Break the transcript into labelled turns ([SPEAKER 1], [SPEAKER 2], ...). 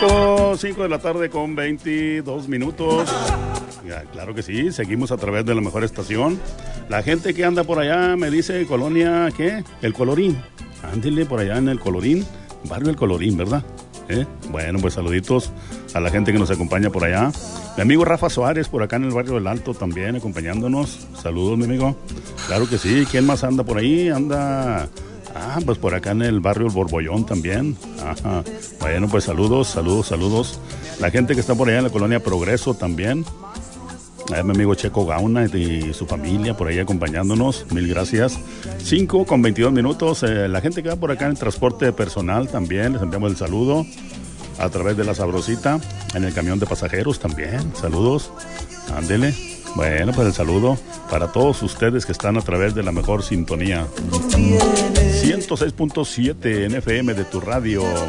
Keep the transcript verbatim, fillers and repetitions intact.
[SPEAKER 1] cinco, cinco de la tarde con veintidós minutos. Ya, claro que sí, seguimos a través de la mejor estación. La gente que anda por allá me dice, Colonia, ¿qué? El Colorín. Ándele por allá en el Colorín, barrio El Colorín, ¿verdad? ¿Eh? Bueno, pues saluditos a la gente que nos acompaña por allá. Mi amigo Rafa Suárez por acá en el barrio del Alto también acompañándonos. Saludos, mi amigo. Claro que sí. ¿Quién más anda por ahí? Anda... Ah, pues por acá en el barrio El Borbollón también. Ajá. Bueno, pues saludos, saludos, saludos. La gente que está por allá en la colonia Progreso también. A mi amigo Checo Gauna y su familia por ahí acompañándonos. Mil gracias. cinco con veintidós minutos. Eh, la gente que va por acá en el transporte personal también. Les enviamos el saludo a través de la Sabrosita. En el camión de pasajeros también. Saludos. Ándele. Bueno, pues el saludo para todos ustedes que están a través de la mejor sintonía. ciento seis punto siete en F M de tu radio.